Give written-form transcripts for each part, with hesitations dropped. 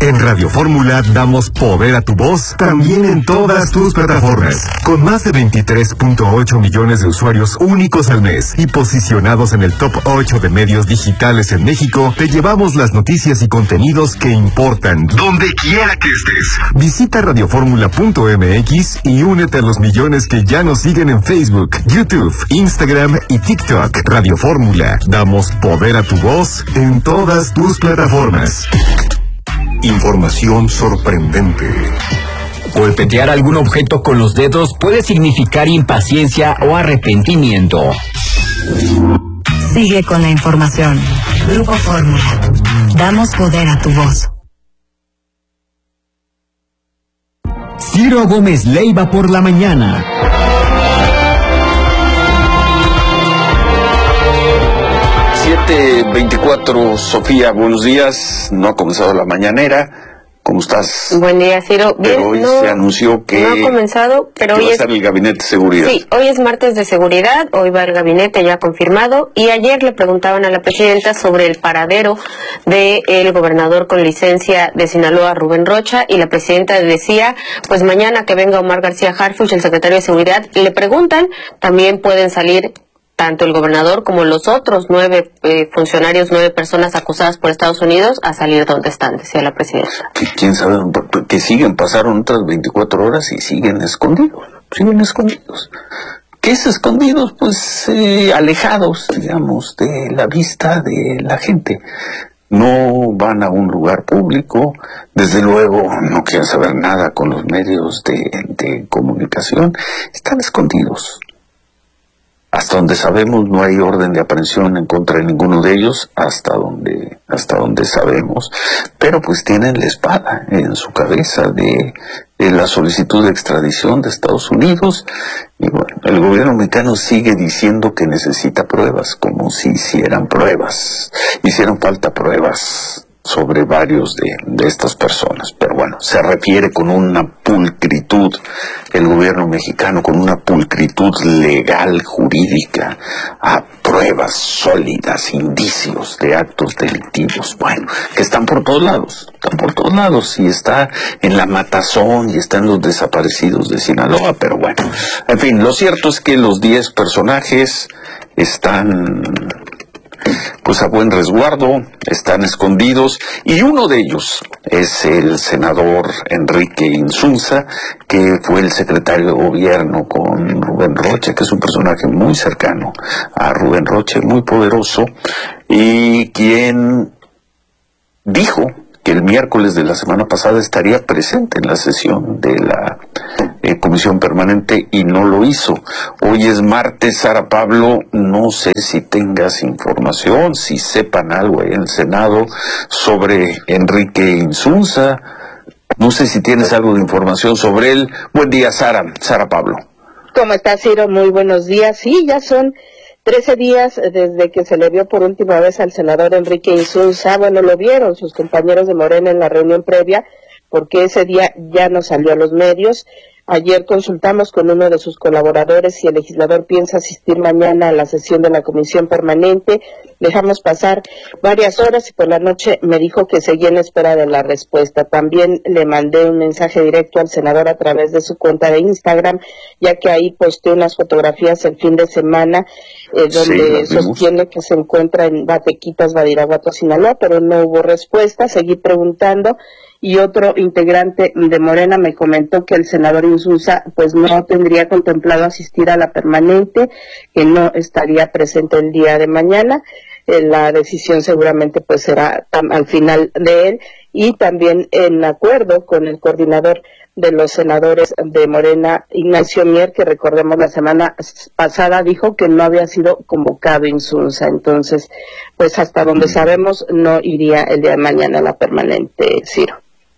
En Radio Fórmula damos poder a tu voz también en todas tus plataformas. Con más de 23.8 millones de usuarios únicos al mes y posicionados en el top 8 de medios digitales en México, te llevamos las noticias y contenidos que importan, donde quiera que estés. Visita radioformula.mx y únete a los millones que ya nos siguen en Facebook, YouTube, Instagram y TikTok. Radio Fórmula, damos poder a tu voz en todas tus plataformas. Información sorprendente. Golpetear algún objeto con los dedos puede significar impaciencia o arrepentimiento. Sigue con la información. Grupo Fórmula. Damos poder a tu voz. Ciro Gómez Leiva por la mañana. ...7:24, Sofía, buenos días. No ha comenzado la mañanera. ¿Cómo estás? Buen día, Ciro. Pero bien, hoy no, se anunció que... No ha comenzado, pero hoy va a estar el Gabinete de Seguridad. Sí, hoy es martes de seguridad, hoy va el gabinete ya confirmado, y ayer le preguntaban a la presidenta sobre el paradero del gobernador con licencia de Sinaloa, Rubén Rocha, y la presidenta decía, pues mañana que venga Omar García Harfuch, el secretario de Seguridad, le preguntan, también pueden salir tanto el gobernador como los otros 9 funcionarios, 9 personas acusadas por Estados Unidos a salir donde están, decía la presidenta. ¿Quién sabe? Que siguen, pasaron otras 24 horas y siguen escondidos. ¿Qué es escondidos? Pues alejados, digamos, de la vista de la gente. No van a un lugar público, desde luego no quieren saber nada con los medios de comunicación, están escondidos. Hasta donde sabemos no hay orden de aprehensión en contra de ninguno de ellos, hasta donde sabemos, pero pues tienen la espada en su cabeza de la solicitud de extradición de Estados Unidos, y bueno, el gobierno mexicano sigue diciendo que necesita pruebas, como si hicieran falta pruebas sobre varios de estas personas, pero bueno, se refiere con una pulcritud, el gobierno mexicano con una pulcritud legal, jurídica, a pruebas sólidas, indicios de actos delictivos, bueno, que están por todos lados, y está en la matazón, y está en los desaparecidos de Sinaloa, pero bueno, en fin, lo cierto es que los 10 personajes están pues a buen resguardo, están escondidos, y uno de ellos es el senador Enrique Insunza, que fue el secretario de gobierno con Rubén Rocha, que es un personaje muy cercano a Rubén Rocha, muy poderoso, y quien dijo que el miércoles de la semana pasada estaría presente en la sesión de la comisión permanente y no lo hizo. Hoy es martes, Sara Pablo, no sé si tengas información, si sepan algo en el Senado sobre Enrique Insunza, no sé si tienes algo de información sobre él. Buen día, Sara Pablo. ¿Cómo estás, Ciro? Muy buenos días. Sí, ya son 13 días desde que se le vio por última vez al senador Enrique Insunza. Bueno, lo vieron sus compañeros de Morena en la reunión previa, porque ese día ya no salió a los medios. Ayer consultamos con uno de sus colaboradores si el legislador piensa asistir mañana a la sesión de la comisión permanente. Dejamos pasar varias horas y por la noche me dijo que seguía en espera de la respuesta. También le mandé un mensaje directo al senador a través de su cuenta de Instagram, ya que ahí posteó unas fotografías el fin de semana donde sostiene que se encuentra en Batequitas, Badiraguato, Sinaloa, pero no hubo respuesta. Seguí preguntando, y otro integrante de Morena me comentó que el senador Insunza pues no tendría contemplado asistir a la permanente, que no estaría presente el día de mañana. La decisión seguramente pues será al final de él, y también en acuerdo con el coordinador de los senadores de Morena, Ignacio Mier, que recordemos la semana pasada dijo que no había sido convocado Insunza. Entonces, pues hasta donde sabemos no iría el día de mañana a la permanente, Ciro.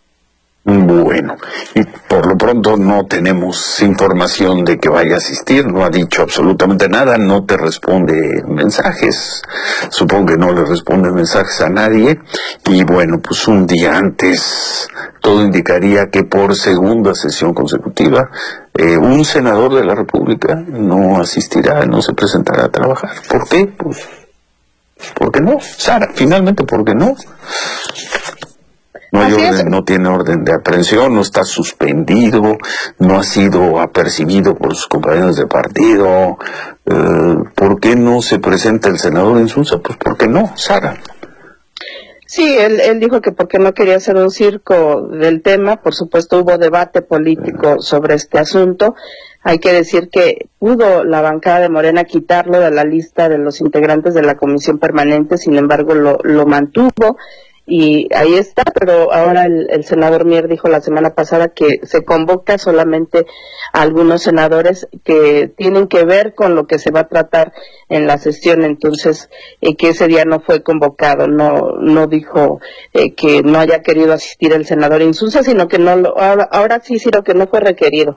Bueno, y por lo pronto no tenemos información de que vaya a asistir, no ha dicho absolutamente nada, no te responde mensajes, supongo que no le responde mensajes a nadie, y bueno, pues un día antes todo indicaría que por segunda sesión consecutiva un senador de la República no asistirá, no se presentará a trabajar. ¿Por qué? Pues, ¿por qué no? Sara, finalmente, ¿por qué no? No hay orden, no tiene orden de aprehensión, no está suspendido, no ha sido apercibido por sus compañeros de partido. ¿Por qué no se presenta el senador Insunza? Pues porque no, Sara. Sí, él dijo que porque no quería hacer un circo del tema. Por supuesto hubo debate político sobre este asunto. Hay que decir que pudo la bancada de Morena quitarlo de la lista de los integrantes de la comisión permanente, sin embargo lo mantuvo y ahí está, pero ahora el senador Mier dijo la semana pasada que se convoca solamente a algunos senadores que tienen que ver con lo que se va a tratar en la sesión, entonces que ese día no fue convocado, no dijo que no haya querido asistir el senador Insunza, sino que ahora sí, Ciro, que no fue requerido.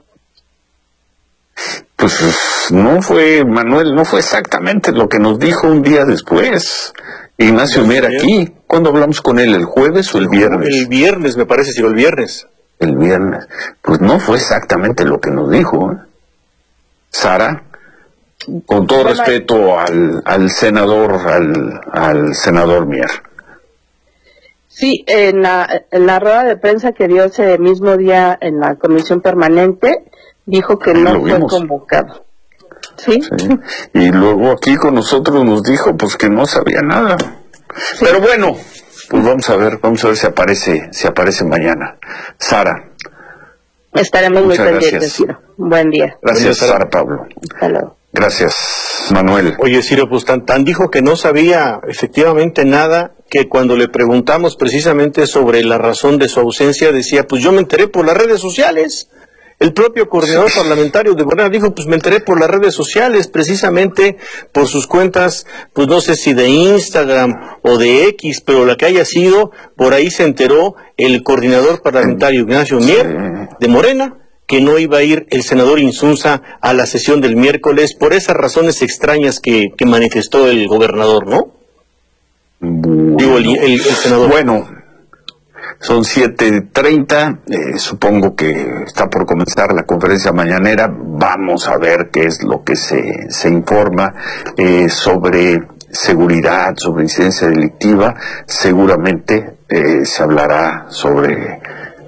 Pues no fue, Manuel, no fue exactamente lo que nos dijo un día después Ignacio Mier aquí. ¿Cuándo hablamos con él? ¿El jueves o el viernes? El viernes, me parece, sí, el viernes. El viernes. Pues no fue exactamente lo que nos dijo, ¿eh? Sara, con todo respeto al senador Mier. Sí, en la rueda de prensa que dio ese mismo día en la comisión permanente, dijo que no fue convocado. ¿Sí? Sí. Y luego aquí con nosotros nos dijo pues que no sabía nada. Sí. Pero bueno, pues vamos a ver si aparece mañana. Sara. Estaremos muy pendientes, Ciro. Buen día. Gracias, Sara Pablo. Hasta luego. Gracias, Manuel. Oye, Ciro, pues tan dijo que no sabía efectivamente nada, que cuando le preguntamos precisamente sobre la razón de su ausencia, decía, pues yo me enteré por las redes sociales. El propio coordinador parlamentario de Morena dijo, pues me enteré por las redes sociales, precisamente por sus cuentas, pues no sé si de Instagram o de X, pero la que haya sido, por ahí se enteró el coordinador parlamentario Ignacio Mier de Morena, que no iba a ir el senador Insunza a la sesión del miércoles por esas razones extrañas que manifestó el gobernador, ¿no? Digo, el senador. Bueno. Son 7:30, supongo que está por comenzar la conferencia mañanera. Vamos a ver qué es lo que se informa sobre seguridad, sobre incidencia delictiva. Seguramente se hablará sobre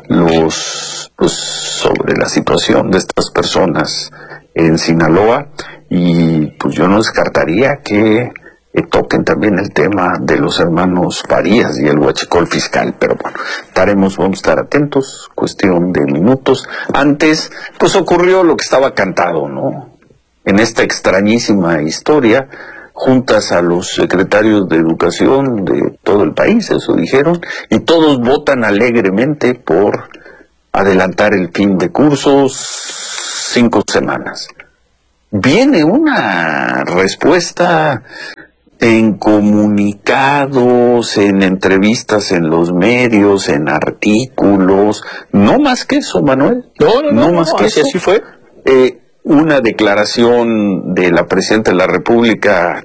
sobre la situación de estas personas en Sinaloa, y pues yo no descartaría que toquen también el tema de los hermanos Farías y el huachicol fiscal, pero bueno, vamos a estar atentos, cuestión de minutos. Antes, pues ocurrió lo que estaba cantado, ¿no? En esta extrañísima historia, juntas a los secretarios de educación de todo el país, eso dijeron, y todos votan alegremente por adelantar el fin de cursos 5 semanas. Viene una respuesta en comunicados, en entrevistas en los medios, en artículos, no más que eso, Manuel. No más que eso. Así fue. Una declaración de la presidenta de la República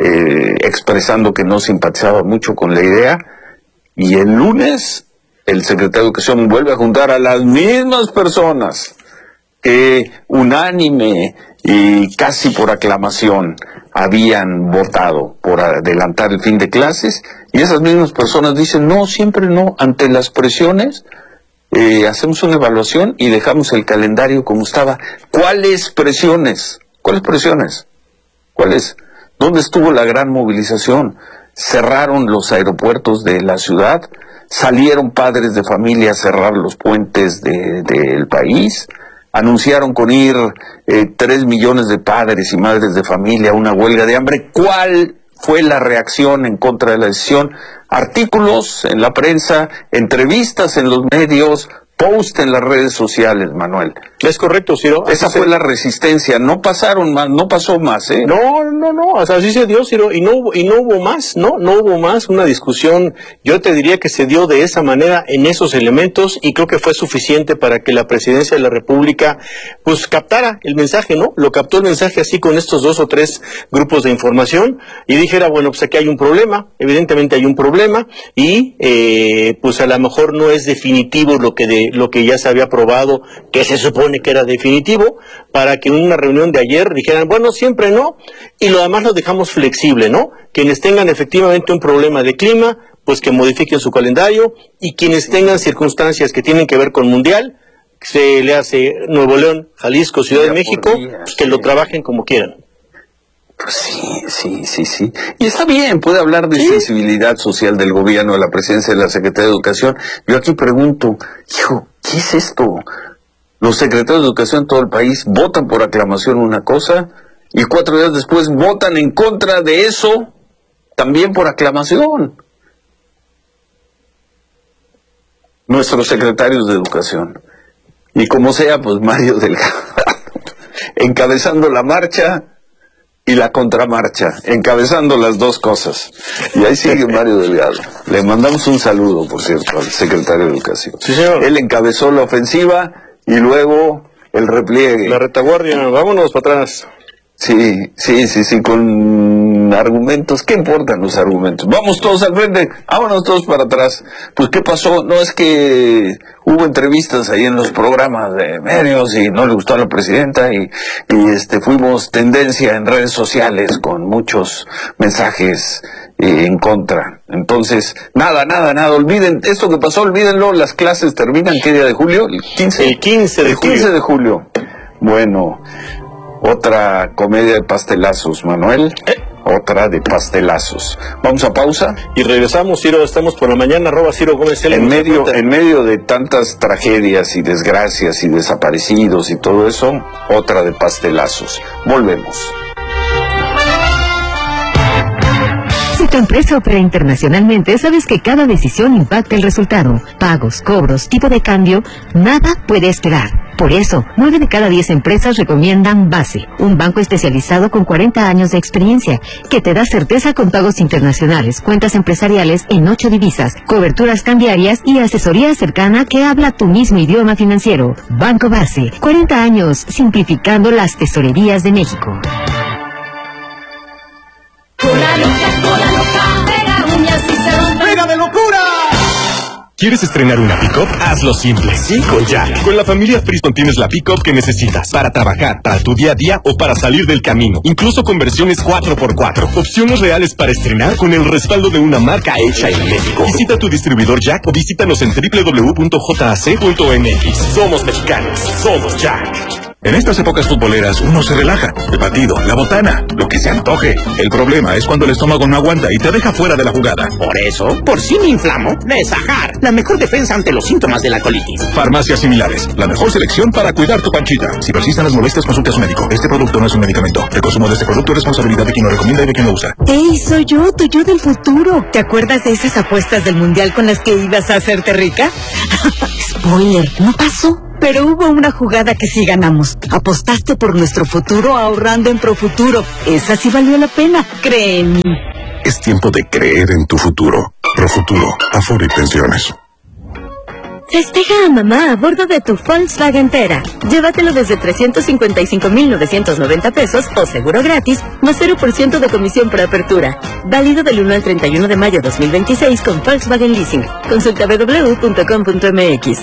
expresando que no simpatizaba mucho con la idea, y el lunes el secretario de Educación vuelve a juntar a las mismas personas que unánime y casi por aclamación habían votado por adelantar el fin de clases, y esas mismas personas dicen no, siempre no, ante las presiones hacemos una evaluación y dejamos el calendario como estaba. ¿Cuáles presiones? ¿Cuáles presiones? ¿Cuáles? ¿Dónde estuvo la gran movilización? Cerraron los aeropuertos de la ciudad, salieron padres de familia a cerrar los puentes del país, anunciaron con ir 3 millones de padres y madres de familia a una huelga de hambre. ¿Cuál fue la reacción en contra de la decisión? Artículos en la prensa, entrevistas en los medios, post en las redes sociales, Manuel. Es correcto, Ciro. Esa fue la resistencia, no pasó más, ¿eh? No, o sea, así se dio, Ciro, y no hubo más, no hubo más, una discusión, yo te diría que se dio de esa manera, en esos elementos, y creo que fue suficiente para que la presidencia de la República, pues, captara el mensaje, ¿no? Lo captó el mensaje así con estos 2 o 3 grupos de información, y dijera, bueno, pues aquí hay un problema, evidentemente hay un problema, y, pues a lo mejor no es definitivo lo que ya se había aprobado, que se supone que era definitivo, para que en una reunión de ayer dijeran, bueno, siempre no, y lo demás lo dejamos flexible, ¿no? Quienes tengan efectivamente un problema de clima, pues que modifiquen su calendario, y quienes tengan circunstancias que tienen que ver con Mundial, se le hace Nuevo León, Jalisco, Ciudad de México, pues que lo trabajen como quieran. Pues sí. Y está bien, puede hablar de sensibilidad social del gobierno, de la presidencia de la Secretaría de Educación. Yo aquí pregunto, hijo, ¿qué es esto? Los secretarios de Educación en todo el país votan por aclamación una cosa y 4 días después votan en contra de eso, también por aclamación. Nuestros secretarios de Educación. Y como sea, pues Mario Delgado, encabezando la marcha y la contramarcha, encabezando las dos cosas. Y ahí sigue Mario Delgado. Le mandamos un saludo, por cierto, al secretario de Educación. Sí, señor. Él encabezó la ofensiva y luego el repliegue. La retaguardia, vámonos para atrás. Sí, con argumentos. ¿Qué importan los argumentos? Vamos todos al frente, vámonos todos para atrás. Pues, ¿qué pasó? No, es que hubo entrevistas ahí en los programas de medios y no le gustó a la presidenta y fuimos tendencia en redes sociales con muchos mensajes en contra. Entonces, nada, olviden esto que pasó, olvídenlo. Las clases terminan, ¿qué día de julio? El 15 de julio. 15 de julio. Bueno, otra comedia de pastelazos, Manuel. Otra de pastelazos. Vamos a pausa. Y regresamos, Ciro, estamos por la mañana, @Ciro Gómez L. En medio de tantas tragedias y desgracias y desaparecidos y todo eso, otra de pastelazos. Volvemos. Si tu empresa opera internacionalmente, sabes que cada decisión impacta el resultado. Pagos, cobros, tipo de cambio, nada puede esperar. Por eso, 9 de cada 10 empresas recomiendan Base, un banco especializado con 40 años de experiencia, que te da certeza con pagos internacionales, cuentas empresariales en 8 divisas, coberturas cambiarias y asesoría cercana que habla tu mismo idioma financiero. Banco Base, 40 años simplificando las tesorerías de México. ¡Pega de locura! ¿Quieres estrenar una pick-up? Hazlo simple, sí, con Jack. Con la familia Friston tienes la pick-up que necesitas para trabajar, para tu día a día o para salir del camino. Incluso con versiones 4x4. Opciones reales para estrenar con el respaldo de una marca hecha en México. Visita tu distribuidor Jack o visítanos en www.jac.mx. Somos mexicanos, somos Jack. En estas épocas futboleras uno se relaja. El batido, la botana, lo que se antoje. El problema es cuando el estómago no aguanta y te deja fuera de la jugada. Por eso, por si me inflamo, Nesajar, la mejor defensa ante los síntomas de la colitis. Farmacias similares, la mejor selección para cuidar tu panchita. Si persisten las molestias, consulte a su médico. Este producto no es un medicamento. El consumo de este producto es responsabilidad de quien lo recomienda y de quien lo usa. ¡Ey, soy yo, tu yo del futuro! ¿Te acuerdas de esas apuestas del mundial con las que ibas a hacerte rica? Spoiler, no pasó. Pero hubo una jugada que sí ganamos. Apostaste por nuestro futuro ahorrando en Profuturo. Esa sí valió la pena, cree en mí. Es tiempo de creer en tu futuro. Profuturo, Afore y Pensiones. Festeja a mamá a bordo de tu Volkswagen Tera. Llévatelo desde 355,990 pesos o seguro gratis, más 0% de comisión por apertura. Válido del 1 al 31 de mayo 2026 con Volkswagen Leasing. Consulta www.com.mx.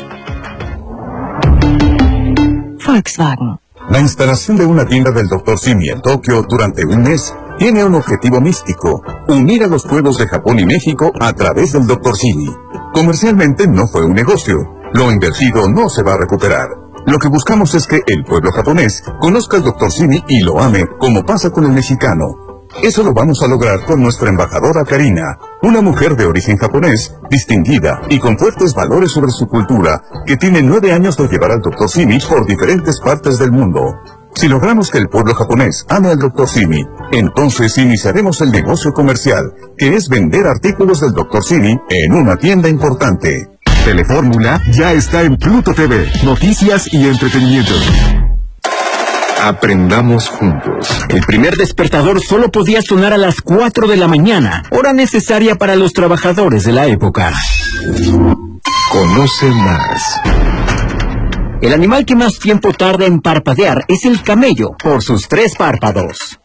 Volkswagen. La instalación de una tienda del Dr. Simi en Tokio durante un mes tiene un objetivo místico: unir a los pueblos de Japón y México a través del Dr. Simi. Comercialmente no fue un negocio. Lo invertido no se va a recuperar. Lo que buscamos es que el pueblo japonés conozca al Dr. Simi y lo ame, como pasa con el mexicano. Eso lo vamos a lograr con nuestra embajadora Karina, una mujer de origen japonés, distinguida y con fuertes valores sobre su cultura, que tiene 9 años de llevar al Dr. Simi por diferentes partes del mundo. Si logramos que el pueblo japonés ame al Dr. Simi, entonces iniciaremos el negocio comercial, que es vender artículos del Dr. Simi en una tienda importante. Telefórmula ya está en Pluto TV, noticias y entretenimiento. Aprendamos juntos. El primer despertador solo podía sonar a las 4 de la mañana, hora necesaria para los trabajadores de la época. Conoce más. El animal que más tiempo tarda en parpadear es el camello, por sus 3 párpados.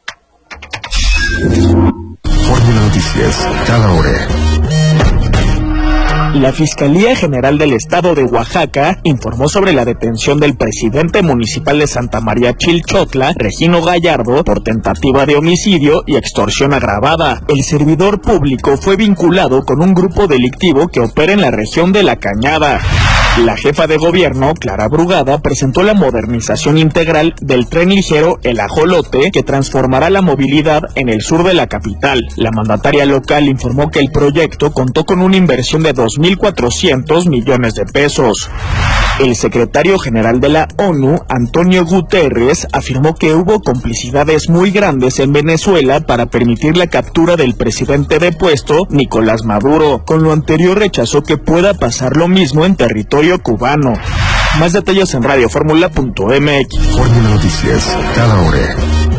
Fórmula Noticias, cada hora. La Fiscalía General del Estado de Oaxaca informó sobre la detención del presidente municipal de Santa María Chilchotla, Regino Gallardo, por tentativa de homicidio y extorsión agravada. El servidor público fue vinculado con un grupo delictivo que opera en la región de La Cañada. La jefa de gobierno, Clara Brugada, presentó la modernización integral del tren ligero El Ajolote, que transformará la movilidad en el sur de la capital. La mandataria local informó que el proyecto contó con una inversión de 2.400 millones de pesos. El secretario general de la ONU, Antonio Guterres, afirmó que hubo complicidades muy grandes en Venezuela para permitir la captura del presidente depuesto, Nicolás Maduro. Con lo anterior rechazó que pueda pasar lo mismo en territorio cubano. Más detalles en radioformula.mx. Fórmula Noticias, cada hora.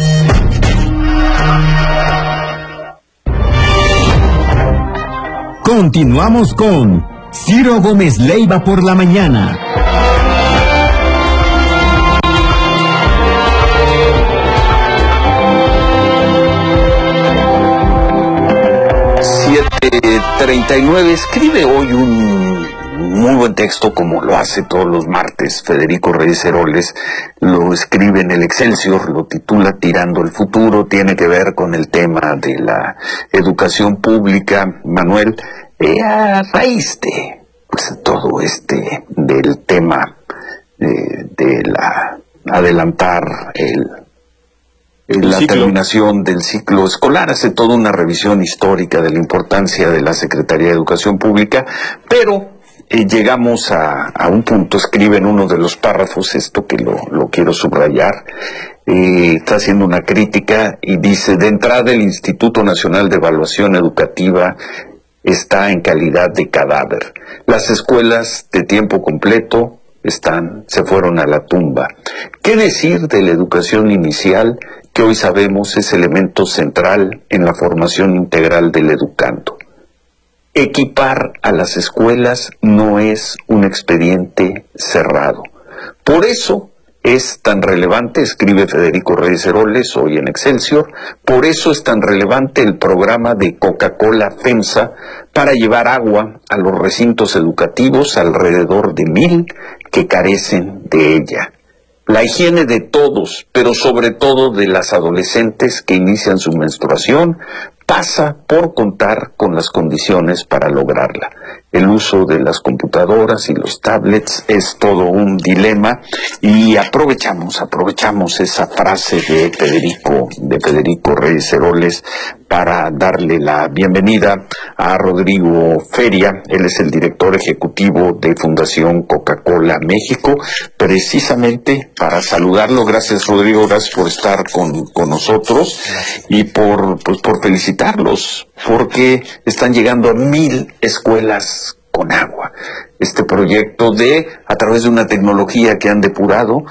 Continuamos con Ciro Gómez Leiva por la mañana. .39 escribe hoy un muy buen texto, como lo hace todos los martes Federico Reyes Heroles. Lo escribe en el Excelsior, lo titula Tirando el futuro. Tiene que ver con el tema de la educación pública, Manuel, a raíz de todo del tema de la adelantar la terminación del ciclo escolar. Hace toda una revisión histórica de la importancia de la Secretaría de Educación Pública, pero llegamos a un punto, escribe en uno de los párrafos, esto que lo quiero subrayar, está haciendo una crítica y dice: de entrada, el Instituto Nacional de Evaluación Educativa está en calidad de cadáver. Las escuelas de tiempo completo se fueron a la tumba. ¿Qué decir de la educación inicial, que hoy sabemos es elemento central en la formación integral del educando? Equipar a las escuelas no es un expediente cerrado. Por eso es tan relevante, escribe Federico Reyes Heroles hoy en Excelsior, por eso es tan relevante el programa de Coca-Cola FEMSA para llevar agua a los recintos educativos, alrededor de 1,000 que carecen de ella. La higiene de todos, pero sobre todo de las adolescentes que inician su menstruación, pasa por contar con las condiciones para lograrla. El uso de las computadoras y los tablets es todo un dilema, y aprovechamos esa frase de Federico Reyes Heroles para darle la bienvenida a Rodrigo Feria. Él es el director ejecutivo de Fundación Coca-Cola México, precisamente para saludarlo. Gracias, Rodrigo, gracias por estar con nosotros y por felicitarlos, porque están llegando a 1,000 escuelas con agua. Este proyecto a través de una tecnología que han depurado,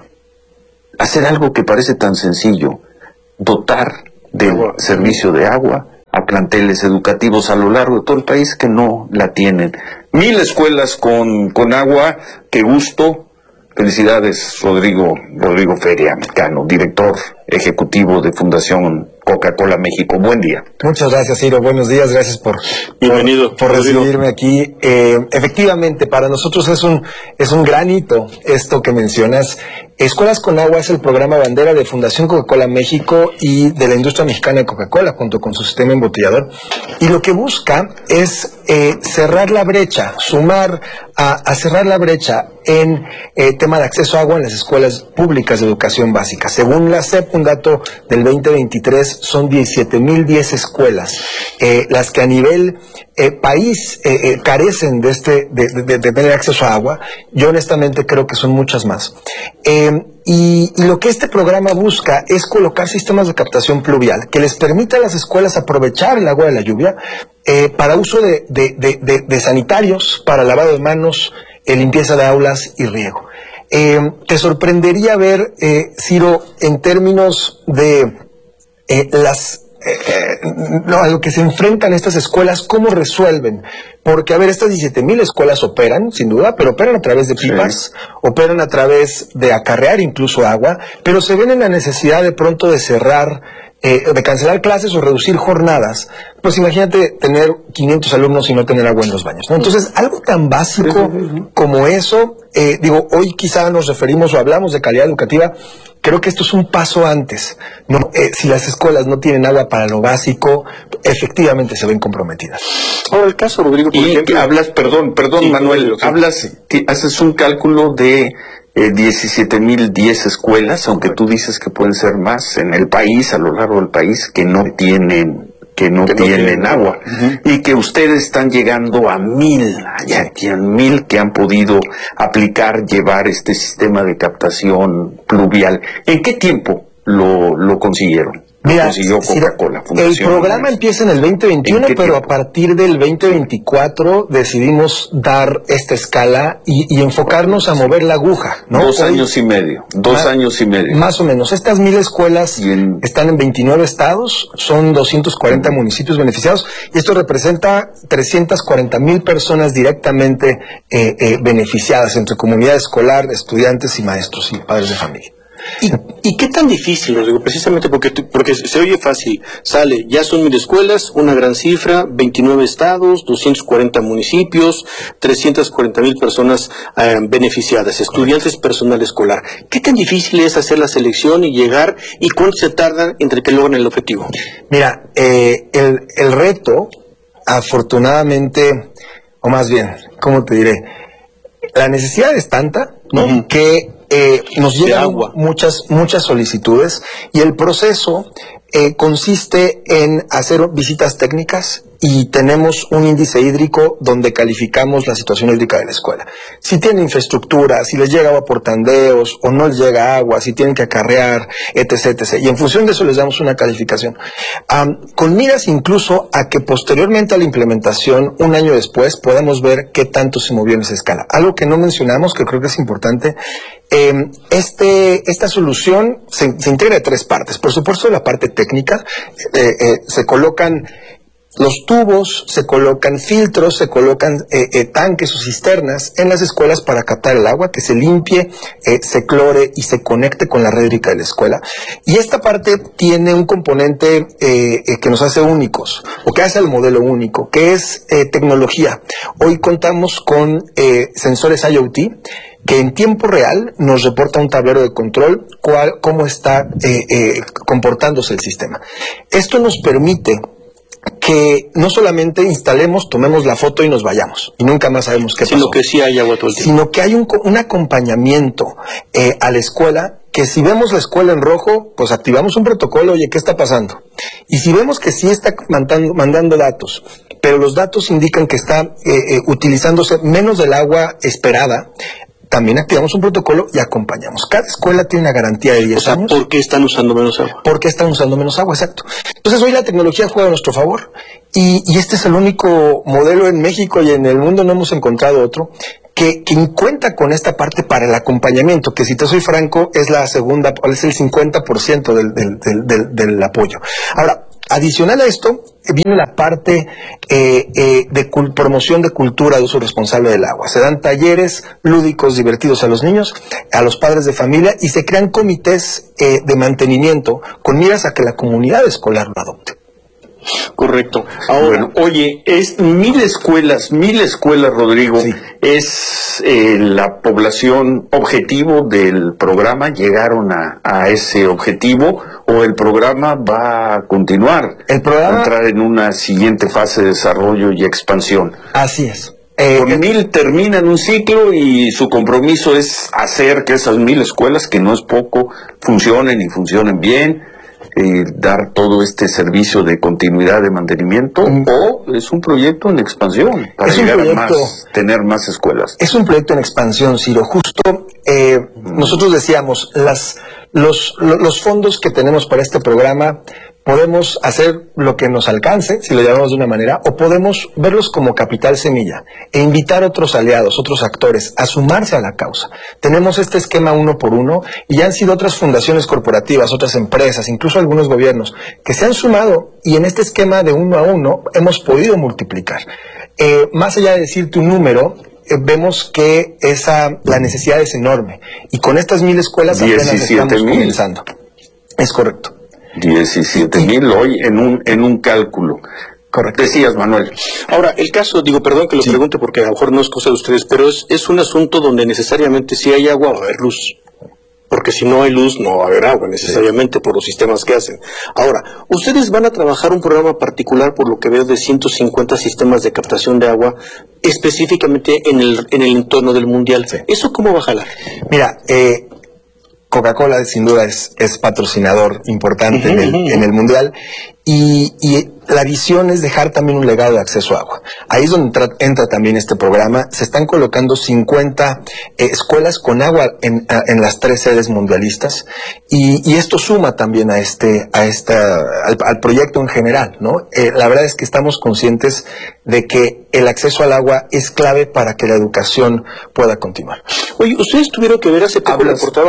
hacer algo que parece tan sencillo: dotar del servicio de agua a planteles educativos a lo largo de todo el país que no la tienen. 1,000 escuelas con agua. Qué gusto. Felicidades, Rodrigo Feria, mexicano, director ejecutivo de Fundación Coca-Cola México. Buen día. Muchas gracias, Ciro. Buenos días. Gracias por recibirme aquí. Efectivamente, para nosotros es un gran hito esto que mencionas. Escuelas con Agua es el programa bandera de Fundación Coca-Cola México y de la industria mexicana de Coca-Cola, junto con su sistema embotellador. Y lo que busca es cerrar la brecha, sumar a cerrar la brecha en tema de acceso a agua en las escuelas públicas de educación básica. Según la SEP, un dato del 2023, son 17,010 escuelas las que a nivel país carecen de tener acceso a agua. Yo honestamente creo que son muchas más. Y lo que este programa busca es colocar sistemas de captación pluvial que les permita a las escuelas aprovechar el agua de la lluvia para uso de sanitarios, para lavado de manos, limpieza de aulas y riego. Te sorprendería ver, Ciro, en términos de a lo que se enfrentan estas escuelas, cómo resuelven. Porque, a ver, estas 17,000 escuelas operan, sin duda, pero operan a través de pipas, operan a través de acarrear incluso agua, pero se ven en la necesidad de pronto de cerrar de cancelar clases o reducir jornadas, pues imagínate tener 500 alumnos y no tener agua en los baños, ¿no? Entonces, algo tan básico como eso, hoy quizá nos referimos o hablamos de calidad educativa. Creo que esto es un paso antes, ¿no? Si las escuelas no tienen agua para lo básico, efectivamente se ven comprometidas. Ahora, el caso, Rodrigo, por ejemplo, hablas, perdón, sí, Manuel, haces un cálculo de 17,010 escuelas, aunque tú dices que pueden ser más en el país, a lo largo del país, que no tienen agua, y que ustedes están llegando a 1,000 que han podido llevar este sistema de captación pluvial. ¿En qué tiempo lo consiguieron? Mira, el programa empieza en el 2021, pero a partir del 2024 decidimos dar esta escala y enfocarnos a mover la aguja, ¿no? 2 años y medio. Más o menos. Estas 1,000 escuelas están en 29 estados, son 240 municipios beneficiados, y esto representa 340,000 personas directamente beneficiadas entre comunidad escolar, estudiantes y maestros y padres de familia. ¿Y qué tan difícil, Rodrigo? Precisamente porque se oye fácil. Sale, ya son 1,000 escuelas, una gran cifra, 29 estados, 240 municipios, 340,000 personas beneficiadas, estudiantes, personal escolar. ¿Qué tan difícil es hacer la selección y llegar, y cuánto se tardan entre que logran el objetivo? Mira, el reto, afortunadamente, o más bien, ¿cómo te diré? La necesidad es tanta, ¿no? Que nos llegan muchas solicitudes, y el proceso consiste en hacer visitas técnicas, y tenemos un índice hídrico donde calificamos la situación hídrica de la escuela. Si tiene infraestructura, si les llega agua por tandeos o no les llega agua, si tienen que acarrear, etc. Y en función de eso les damos una calificación. Con miras incluso a que posteriormente a la implementación, un año después, podamos ver qué tanto se movió en esa escala. Algo que no mencionamos, que creo que es importante. Esta solución se integra de 3 partes. Por supuesto, la parte técnica, se colocan los tubos, se colocan filtros, se colocan tanques o cisternas en las escuelas para captar el agua, que se limpie, se clore y se conecte con la red hídrica de la escuela. Y esta parte tiene un componente que nos hace únicos, o que hace el modelo único, que es tecnología. Hoy contamos con sensores IoT, que en tiempo real nos reporta un tablero de control cómo está comportándose el sistema. Esto nos permite que no solamente instalemos, tomemos la foto y nos vayamos, y nunca más sabemos qué pasó. Sino que sí hay agua todo el tiempo. Sino que hay un acompañamiento a la escuela, que si vemos la escuela en rojo, pues activamos un protocolo, oye, ¿qué está pasando? Y si vemos que sí está mandando datos, pero los datos indican que está utilizándose menos del agua esperada, también activamos un protocolo y acompañamos. Cada escuela tiene una garantía de 10 años. ¿Por qué están usando menos agua? Porque están usando menos agua, exacto. Entonces hoy la tecnología juega a nuestro favor, y este es el único modelo en México, y en el mundo no hemos encontrado otro, que cuenta con esta parte para el acompañamiento, que si te soy franco es el 50% del apoyo. Ahora, adicional a esto, viene la parte de promoción de cultura de uso responsable del agua. Se dan talleres lúdicos, divertidos a los niños, a los padres de familia, y se crean comités de mantenimiento con miras a que la comunidad escolar lo adopte. Correcto. Ahora, bueno, oye, es 1,000 escuelas, Rodrigo, sí. ¿Es la población objetivo del programa? ¿Llegaron a ese objetivo? ¿O el programa va a continuar? El programa va a entrar en una siguiente fase de desarrollo y expansión. Así es. Con 1,000 terminan un ciclo, y su compromiso es hacer que esas 1,000 escuelas, que no es poco, funcionen y funcionen bien, dar todo este servicio de continuidad de mantenimiento, o es un proyecto en expansión para llegar a tener más escuelas. Es un proyecto en expansión, Ciro. Justo nosotros decíamos, los fondos que tenemos para este programa, podemos hacer lo que nos alcance, si lo llamamos de una manera, o podemos verlos como capital semilla e invitar a otros aliados, otros actores a sumarse a la causa. Tenemos este esquema 1 por 1, y ya han sido otras fundaciones corporativas, otras empresas, incluso algunos gobiernos, que se han sumado, y en este esquema de 1 a 1 hemos podido multiplicar. Más allá de decirte un número, vemos que la necesidad es enorme, y con estas 1,000 escuelas apenas estamos comenzando. Es correcto. 17,000 hoy en un cálculo. Correcto. Decías, Manuel. Ahora, el caso, perdón que lo pregunte porque a lo mejor no es cosa de ustedes, pero es un asunto donde necesariamente si hay agua va a haber luz. Porque si no hay luz, no va a haber agua necesariamente por los sistemas que hacen. Ahora, ustedes van a trabajar un programa particular, por lo que veo, de 150 sistemas de captación de agua, específicamente en el entorno del Mundial. Sí. ¿Eso cómo va a jalar? Mira, Coca-Cola sin duda es patrocinador importante en el Mundial y la visión es dejar también un legado de acceso a agua. Ahí es donde entra también este programa. Se están colocando 50 escuelas con agua en las 3 sedes mundialistas y esto suma también al proyecto en general, ¿no? La verdad es que estamos conscientes de que el acceso al agua es clave para que la educación pueda continuar. Oye, ustedes tuvieron que ver hace poco,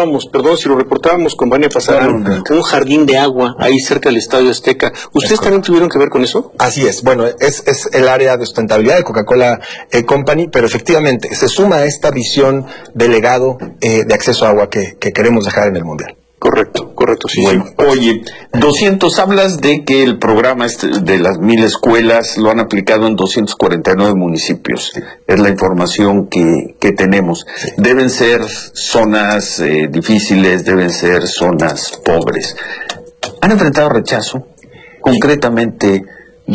lo reportábamos con Vania Pasarán, un jardín de agua ahí cerca del Estadio Azteca. ¿Ustedes también tuvieron que ver con eso? Así es. Bueno, es el área de sustentabilidad de Coca-Cola Company, pero efectivamente se suma a esta visión de legado de acceso a agua que queremos dejar en el Mundial. Correcto, sí. Bueno, oye, 200, hablas de que el programa de las 1,000 escuelas lo han aplicado en 249 municipios. Sí. Es la información que tenemos. Sí. Deben ser zonas difíciles, deben ser zonas pobres. ¿Han enfrentado rechazo concretamente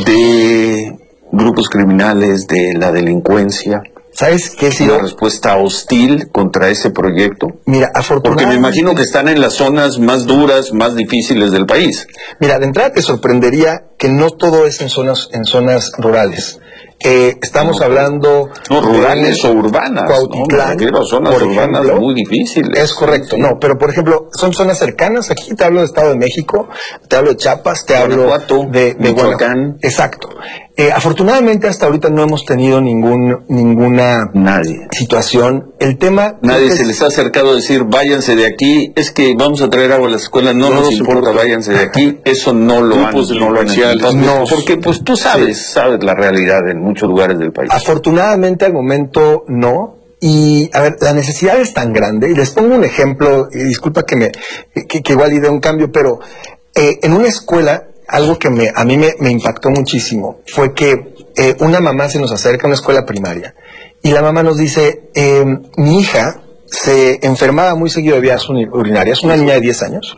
de grupos criminales, de la delincuencia? ¿Sabes qué? ¿Una respuesta hostil contra ese proyecto? Mira, afortunadamente... Porque me imagino que están en las zonas más duras, más difíciles del país. Mira, de entrada te sorprendería que no todo es en zonas rurales. Estamos hablando... No, rurales o urbanas. Cuautitlán, ¿no? Zonas urbanas muy difíciles. Es correcto, sí. No, pero por ejemplo, son zonas cercanas. Aquí te hablo de Estado de México, te hablo de Chiapas, te hablo de Michoacán. Exacto. Afortunadamente hasta ahorita no hemos tenido ninguna situación. El tema... Nadie se les ha acercado a decir, váyanse de aquí, es que vamos a traer agua a las escuelas, no nos importa, váyanse de aquí. Eso no lo han hecho. No, porque pues tú sabes la realidad en muchos lugares del país. Afortunadamente al momento no. Y, a ver, la necesidad es tan grande, y les pongo un ejemplo, y disculpa que igual idea un cambio, pero en una escuela, algo que a mí me impactó muchísimo, fue que una mamá se nos acerca a una escuela primaria, y la mamá nos dice, mi hija se enfermaba muy seguido de vías urinarias, una niña de 10 años,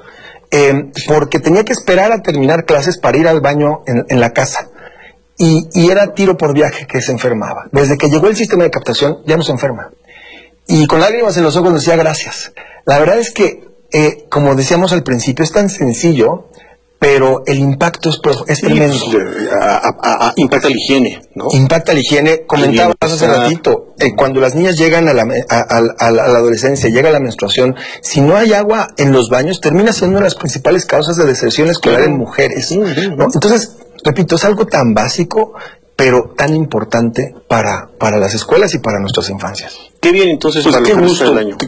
porque tenía que esperar a terminar clases para ir al baño en la casa. Y era tiro por viaje que se enfermaba. Desde que llegó el sistema de captación, ya no se enferma. Y con lágrimas en los ojos decía gracias. La verdad es que, como decíamos al principio, es tan sencillo, pero el impacto es tremendo. Impacta la higiene, ¿no? Impacta la higiene. Comentábamos hace ratito, cuando las niñas llegan a la adolescencia, llega la menstruación, si no hay agua en los baños, termina siendo una de las principales causas de deserción escolar en mujeres, ¿no? Entonces, repito, es algo tan básico, pero tan importante para las escuelas y para nuestras infancias. ¿Qué viene entonces para lo que resta del año?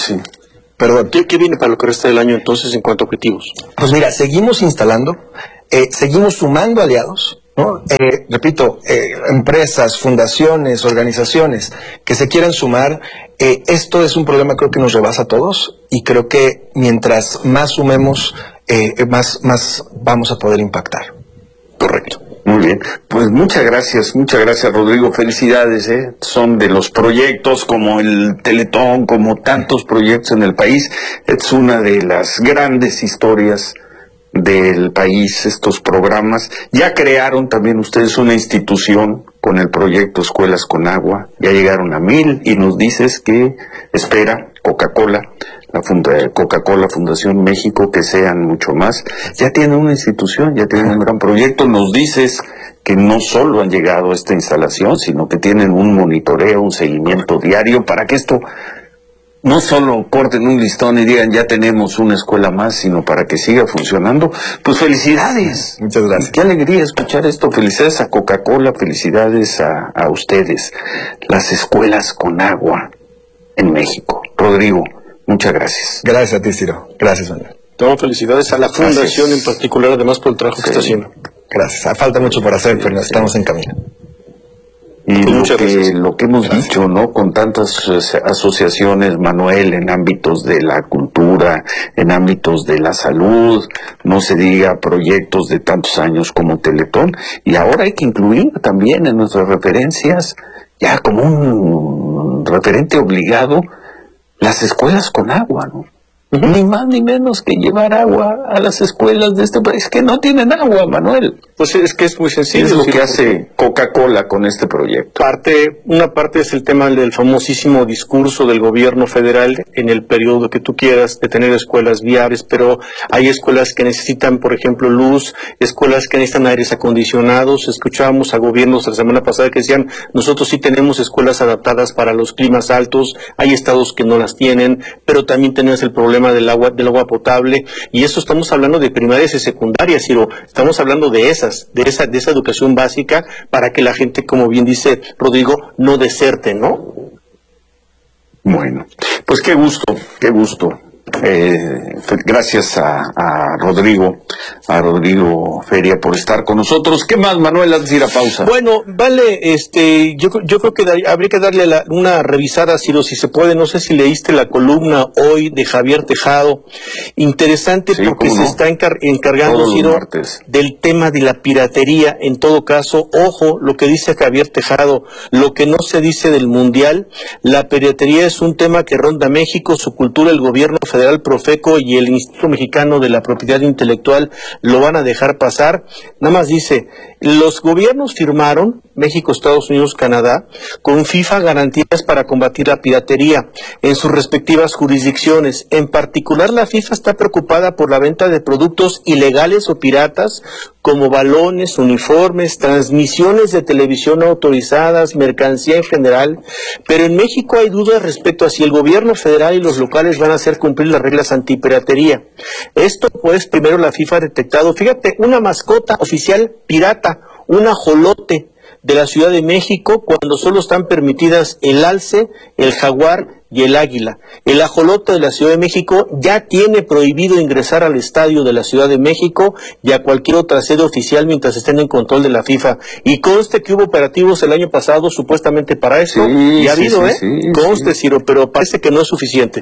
¿Qué viene para lo que resta del año entonces en cuanto a objetivos? Pues mira, seguimos instalando, seguimos sumando aliados, ¿no? Repito, empresas, fundaciones, organizaciones que se quieran sumar. Esto es un problema, creo que nos rebasa a todos, y creo que mientras más sumemos, más vamos a poder impactar. Correcto. Muy bien, pues muchas gracias Rodrigo, felicidades, son de los proyectos como el Teletón, como tantos proyectos en el país, es una de las grandes historias del país estos programas. Ya crearon también ustedes una institución con el proyecto Escuelas con Agua, ya llegaron a 1,000 y nos dices que espera Coca-Cola, Coca-Cola Fundación México, que sean mucho más. Ya tienen una institución, ya tienen un gran proyecto. Nos dices que no solo han llegado a esta instalación, sino que tienen un monitoreo, un seguimiento diario para que esto no solo corten un listón y digan ya tenemos una escuela más, sino para que siga funcionando. Pues felicidades. Muchas gracias. Qué alegría escuchar esto. Felicidades a Coca-Cola, felicidades a ustedes. Las escuelas con agua en México. Rodrigo, muchas gracias. Gracias a ti, Ciro. Gracias, Manuel. Tomo felicidades a la fundación en particular, además por el trabajo que está haciendo. Gracias. Falta mucho por hacer, pero estamos en camino. Y lo que hemos dicho, ¿no? Con tantas asociaciones, Manuel, en ámbitos de la cultura, en ámbitos de la salud, no se diga proyectos de tantos años como Teletón, y ahora hay que incluir también en nuestras referencias, ya como un referente obligado, las escuelas con agua, ¿no? Ni más ni menos que llevar agua a las escuelas de este país que no tienen agua, Manuel. Pues es que es muy sencillo. Es lo que hace Coca-Cola con este proyecto. Una parte es el tema del famosísimo discurso del gobierno federal en el periodo que tú quieras de tener escuelas viables, pero hay escuelas que necesitan, por ejemplo, luz, escuelas que necesitan aires acondicionados. Escuchábamos a gobiernos la semana pasada que decían, nosotros sí tenemos escuelas adaptadas para los climas altos, hay estados que no las tienen, pero también tenemos el problema del agua potable, y eso estamos hablando de primarias y secundarias, Ciro, estamos hablando de esa educación básica para que la gente, como bien dice Rodrigo, no deserte, ¿no? Bueno, pues qué gusto. Gracias a Rodrigo Feria por estar con nosotros. ¿Qué más, Manuel, antes de ir a pausa? Bueno, vale, yo creo que habría que darle una revisada, Ciro, si se puede. No sé si leíste la columna hoy de Javier Tejado, interesante, sí, porque se está encargando, Ciro, del tema de la piratería. En todo caso, ojo, lo que dice Javier Tejado, lo que no se dice del Mundial, la piratería es un tema que ronda México, su cultura, el gobierno federal, Profeco y el Instituto Mexicano de la Propiedad Intelectual lo van a dejar pasar. Nada más dice, los gobiernos firmaron, México, Estados Unidos, Canadá, con FIFA garantías para combatir la piratería en sus respectivas jurisdicciones. En particular, la FIFA está preocupada por la venta de productos ilegales o piratas, como balones, uniformes, transmisiones de televisión autorizadas, mercancía en general, pero en México hay dudas respecto a si el gobierno federal y los locales van a hacer cumplir las reglas antipiratería. Esto, pues, primero la FIFA ha detectado, fíjate, una mascota oficial pirata, un ajolote de la Ciudad de México, cuando solo están permitidas el alce, el jaguar y el águila. El ajolote de la Ciudad de México ya tiene prohibido ingresar al estadio de la Ciudad de México y a cualquier otra sede oficial mientras estén en control de la FIFA. Y conste que hubo operativos el año pasado supuestamente para eso, y ha habido, conste, Ciro, pero parece que no es suficiente.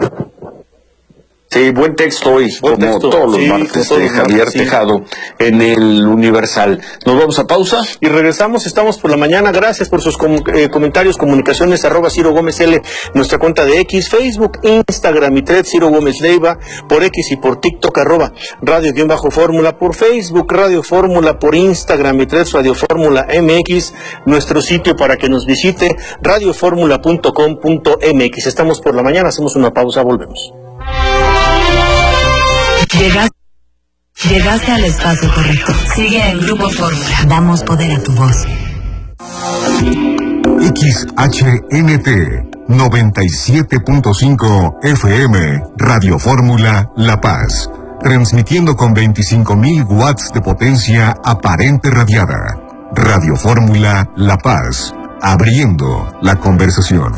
Sí, buen texto hoy, todos los martes de Javier Tejado en el Universal. Nos vamos a pausa y regresamos. Estamos por la mañana. Gracias por sus comentarios, comunicaciones, @Ciro Gómez L, nuestra cuenta de X, Facebook, Instagram y Thread, Ciro Gómez Leiva, por X y por TikTok, @Radio_Fórmula, por Facebook, Radio Fórmula, por Instagram y Thread, Radio Fórmula MX, nuestro sitio para que nos visite, radioformula.com.mx. Estamos por la mañana, hacemos una pausa, volvemos. Llegaste al espacio correcto. Sigue en Grupo Fórmula. Damos poder a tu voz. XHNT 97.5 FM, Radio Fórmula La Paz. Transmitiendo con 25.000 watts de potencia aparente radiada. Radio Fórmula La Paz. Abriendo la conversación.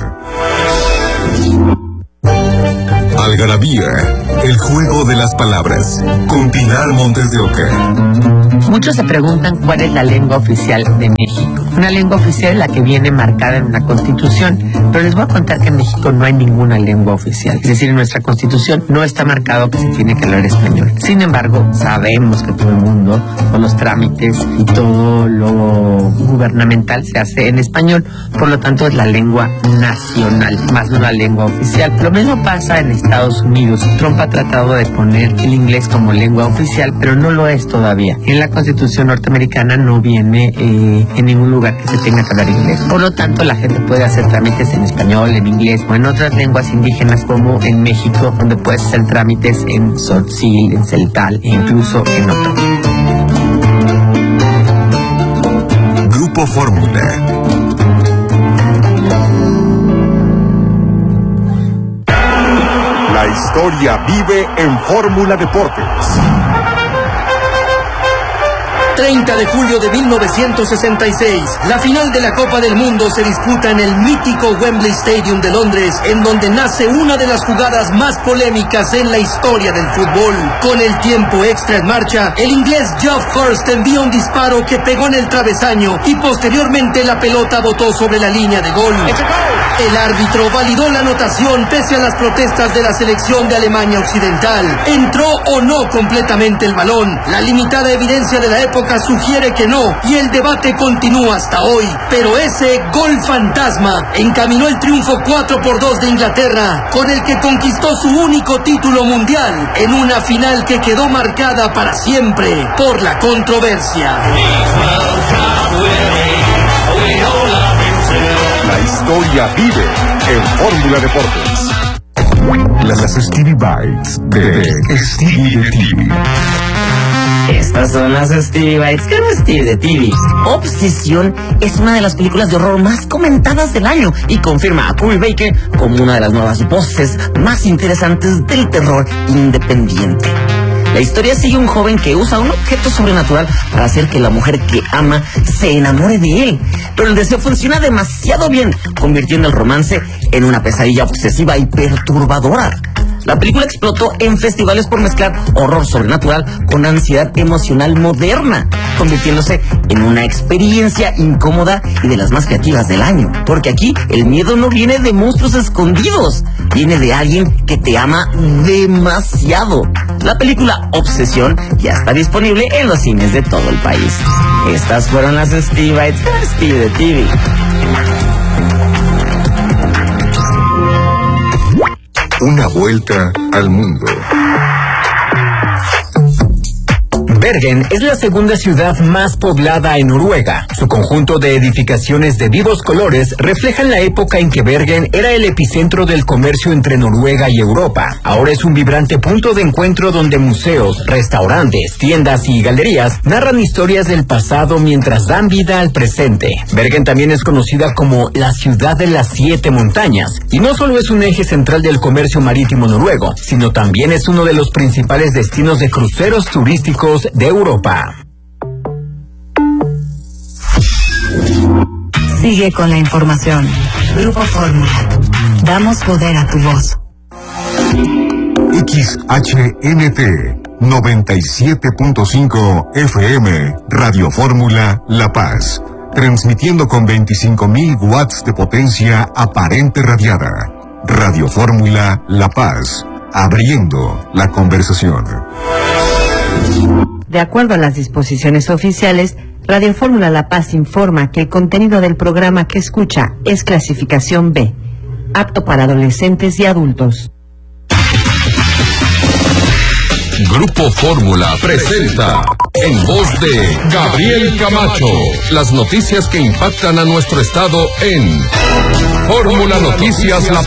Algarabía, el juego de las palabras, con Pilar Montes de Oca. Muchos se preguntan cuál es la lengua oficial de México. Una lengua oficial la que viene marcada en una constitución, pero les voy a contar que en México no hay ninguna lengua oficial. Es decir, en nuestra constitución no está marcado que se tiene que hablar español. Sin embargo, sabemos que todo el mundo, todos los trámites y todo lo gubernamental se hace en español, por lo tanto es la lengua nacional, más no la lengua oficial. Lo mismo pasa en Estados Unidos. Trump ha tratado de poner el inglés como lengua oficial, pero no lo es todavía. En la Constitución norteamericana no viene en ningún lugar que se tenga que hablar inglés. Por lo tanto, la gente puede hacer trámites en español, en inglés o en otras lenguas indígenas, como en México, donde puedes hacer trámites en tzotzil, en celtal e incluso en otro. Grupo Fórmula. La historia vive en Fórmula Deportes. 30 de julio de 1966, la final de la Copa del Mundo se disputa en el mítico Wembley Stadium de Londres, en donde nace una de las jugadas más polémicas en la historia del fútbol. Con el tiempo extra en marcha, el inglés Geoff Hurst envía un disparo que pegó en el travesaño y posteriormente la pelota botó sobre la línea de gol. El árbitro validó la anotación pese a las protestas de la selección de Alemania Occidental. ¿Entró o no completamente el balón? La limitada evidencia de la época sugiere que no, y el debate continúa hasta hoy. Pero ese gol fantasma encaminó el triunfo 4-2 de Inglaterra, con el que conquistó su único título mundial, en una final que quedó marcada para siempre por la controversia. La historia vive en Fórmula Deportes. Las Stevie Bites de Stevie de TV. Estas son las Stevie Bites que no es Stevie de TV. Obsesión es una de las películas de horror más comentadas del año y confirma a Troy Baker como una de las nuevas voces más interesantes del terror independiente. La historia sigue a un joven que usa un objeto sobrenatural para hacer que la mujer que ama se enamore de él. Pero el deseo funciona demasiado bien, convirtiendo el romance en una pesadilla obsesiva y perturbadora. La película explotó en festivales por mezclar horror sobrenatural con ansiedad emocional moderna, convirtiéndose en una experiencia incómoda y de las más creativas del año. Porque aquí el miedo no viene de monstruos escondidos, viene de alguien que te ama demasiado. La película Obsesión ya está disponible en los cines de todo el país. Estas fueron las Stevie Bites de Stevie de TV. Una vuelta al mundo. Bergen es la segunda ciudad más poblada en Noruega. Su conjunto de edificaciones de vivos colores reflejan la época en que Bergen era el epicentro del comercio entre Noruega y Europa. Ahora es un vibrante punto de encuentro donde museos, restaurantes, tiendas y galerías narran historias del pasado mientras dan vida al presente. Bergen también es conocida como la ciudad de las 7 montañas, y no solo es un eje central del comercio marítimo noruego, sino también es uno de los principales destinos de cruceros turísticos de Europa. Sigue con la información. Grupo Fórmula. Damos poder a tu voz. XHNT 97.5 FM Radio Fórmula La Paz. Transmitiendo con 25.000 watts de potencia aparente radiada. Radio Fórmula La Paz. Abriendo la conversación. De acuerdo a las disposiciones oficiales, Radio Fórmula La Paz informa que el contenido del programa que escucha es clasificación B, apto para adolescentes y adultos. Grupo Fórmula presenta, en voz de Gabriel Camacho, las noticias que impactan a nuestro estado en Fórmula Noticias La